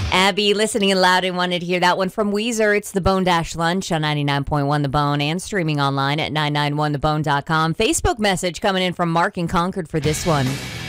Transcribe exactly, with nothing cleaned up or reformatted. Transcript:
Abby, listening loud and wanted to hear that one from Weezer. It's the Bone Dash Lunch on ninety-nine point one The Bone and streaming online at nine nine one the bone dot com. Facebook message coming in from Mark in Concord for this one.